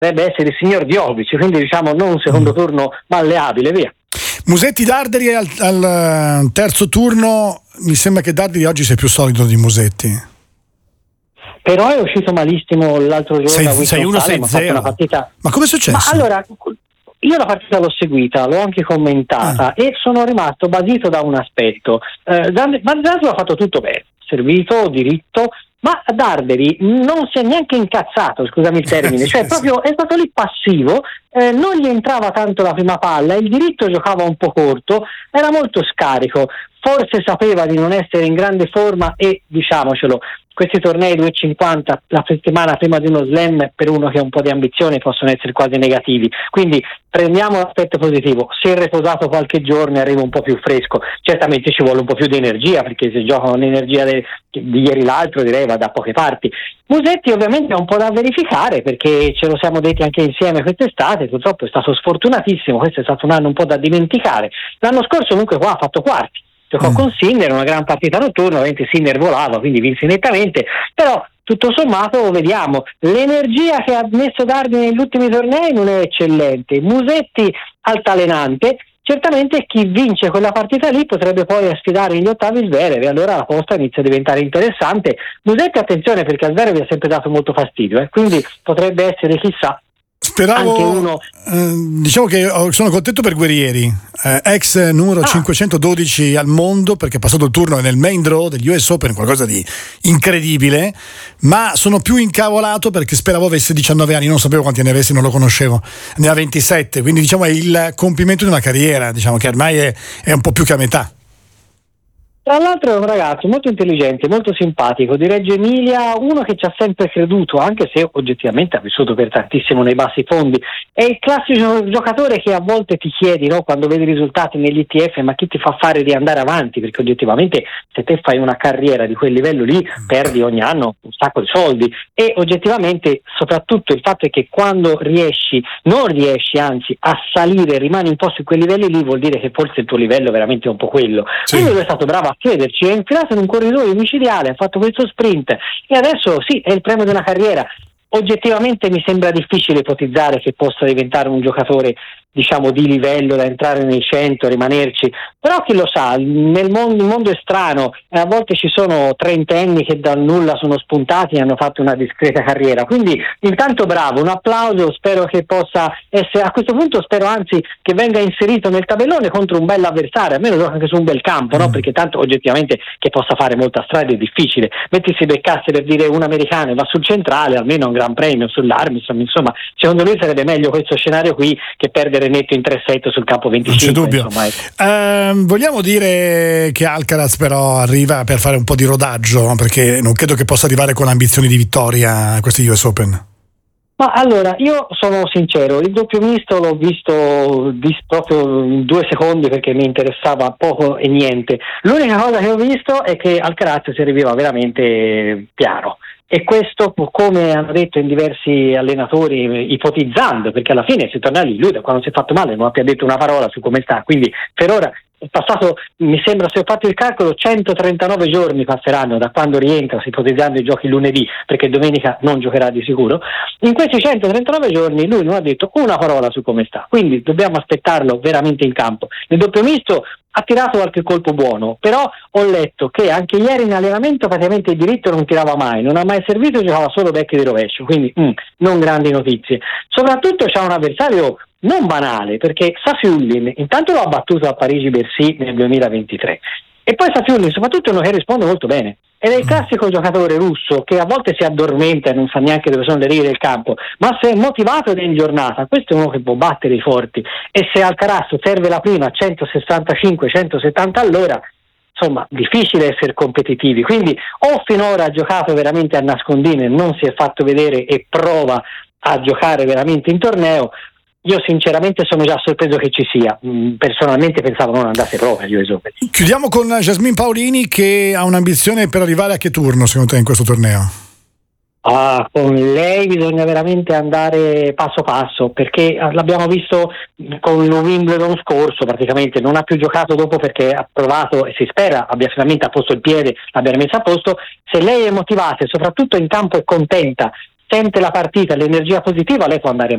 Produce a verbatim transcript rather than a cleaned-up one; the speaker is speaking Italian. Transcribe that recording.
dovrebbe essere il signor Djokovic, quindi diciamo non un secondo turno malleabile, via. Musetti Darderi al, al terzo turno, mi sembra che Darderi oggi sia più solido di Musetti. Però è uscito malissimo l'altro giorno a sei uno sei zero. Una partita. Ma come è successo? Ma allora, io la partita l'ho seguita, l'ho anche commentata ah. e sono rimasto basito da un aspetto. Eh, Zanzaro ha fatto tutto bene, servito, diritto, ma Darderi non si è neanche incazzato, scusami il termine, cioè proprio è stato lì passivo, eh, non gli entrava tanto la prima palla, il diritto giocava un po' corto, era molto scarico, forse sapeva di non essere in grande forma e, diciamocelo, questi tornei due e cinquanta la settimana prima di uno slam per uno che ha un po' di ambizione possono essere quasi negativi, quindi prendiamo l'aspetto positivo, se è riposato qualche giorno e arriva un po' più fresco, certamente ci vuole un po' più di energia, perché se gioca con l'energia de, di ieri l'altro direi va da poche parti. Musetti ovviamente è un po' da verificare, perché ce lo siamo detti anche insieme quest'estate, purtroppo è stato sfortunatissimo, questo è stato un anno un po' da dimenticare, l'anno scorso comunque qua ha fatto quarti, giocò mm. con Sinner, una gran partita notturna, ovviamente Sinner volava, quindi vinse nettamente, però tutto sommato vediamo, l'energia che ha messo Darderi negli ultimi tornei non è eccellente, Musetti altalenante, certamente chi vince quella partita lì potrebbe poi sfidare gli ottavi Zverev e allora la posta inizia a diventare interessante. Musetti attenzione, perché a Zverev vi ha sempre dato molto fastidio, eh? Quindi potrebbe essere, chissà, Speravo, anche uno... eh, diciamo che sono contento per Guerrieri, eh, ex numero ah. cinquecentododici al mondo, perché è passato il turno nel main draw degli U S Open, qualcosa di incredibile, ma sono più incavolato perché speravo avesse diciannove anni, non sapevo quanti ne avessi, non lo conoscevo, ne ha ventisette, quindi diciamo è il compimento di una carriera, diciamo che ormai è, è un po' più che a metà. Tra l'altro è un ragazzo molto intelligente, molto simpatico, di Reggio Emilia, uno che ci ha sempre creduto, anche se oggettivamente ha vissuto per tantissimo nei bassi fondi. È il classico giocatore che a volte ti chiedi, no, quando vedi i risultati negli E T F, ma chi ti fa fare di andare avanti? Perché oggettivamente se te fai una carriera di quel livello lì perdi ogni anno un sacco di soldi, e oggettivamente soprattutto il fatto è che quando riesci, non riesci anzi a salire, rimani un po' su quei livelli lì, vuol dire che forse il tuo livello è veramente un po' quello. Sì. Quindi lui è stato bravo a chiederci, è infilato in un corridoio micidiale, ha fatto questo sprint e adesso sì, è il premio di una carriera. Oggettivamente mi sembra difficile ipotizzare che possa diventare un giocatore, diciamo, di livello da entrare nei cento, rimanerci, però chi lo sa, nel mondo, il mondo è strano, a volte ci sono trentenni che dal nulla sono spuntati e hanno fatto una discreta carriera, quindi intanto bravo, un applauso, spero che possa essere, a questo punto spero anzi che venga inserito nel tabellone contro un bel avversario, almeno gioca anche su un bel campo, no? Perché tanto oggettivamente che possa fare molta strada è difficile, metti si beccasse per dire un americano e va sul centrale, almeno un gran premio sull'Armstrong, insomma secondo lui sarebbe meglio questo scenario qui che perdere netto in tre set sul campo venticinque. Non c'è dubbio. Insomma, eh, vogliamo dire che Alcaraz però arriva per fare un po' di rodaggio, perché non credo che possa arrivare con ambizioni di vittoria a questi U S Open. Ma allora, io sono sincero, il doppio misto l'ho visto, visto proprio in due secondi perché mi interessava poco e niente. L'unica cosa che ho visto è che Alcaraz si arrivava veramente piano. E questo, come hanno detto in diversi allenatori, ipotizzando, perché alla fine si torna lì, lui da quando si è fatto male non ha più detto una parola su come sta, quindi per ora è passato, mi sembra, se ho fatto il calcolo, centotrentanove giorni passeranno da quando rientra, ipotizzando i giochi lunedì, perché domenica non giocherà di sicuro. In questi centotrentanove giorni lui non ha detto una parola su come sta, quindi dobbiamo aspettarlo veramente in campo. Nel doppio misto ha tirato qualche colpo buono, però ho letto che anche ieri in allenamento praticamente il diritto non tirava mai, non ha mai servito, giocava solo vecchio di rovescio, quindi mm, non grandi notizie. Soprattutto c'ha un avversario non banale, perché Safiullin intanto l'ha battuto a Parigi-Bercy nel duemilaventitré e poi Safiullin soprattutto è uno che risponde molto bene ed è il classico giocatore russo che a volte si addormenta e non sa neanche dove sono le righe del campo, ma se è motivato ed è in giornata, questo è uno che può battere i forti, e se Alcaraz serve la prima a centosessantacinque centosettanta all'ora, insomma difficile essere competitivi, quindi o finora ha giocato veramente a nascondine, non si è fatto vedere e prova a giocare veramente in torneo. Io sinceramente sono già sorpreso che ci sia, personalmente pensavo non andasse proprio agli U S Open. Chiudiamo con Jasmine Paolini, che ha un'ambizione per arrivare a che turno secondo te in questo torneo? Ah, con lei bisogna veramente andare passo passo, perché l'abbiamo visto con il Wimbledon scorso, praticamente non ha più giocato dopo perché ha provato e si spera abbia finalmente a posto il piede, l'abbia messo a posto. Se lei è motivata e soprattutto in campo è contenta, sente la partita, l'energia positiva, lei può andare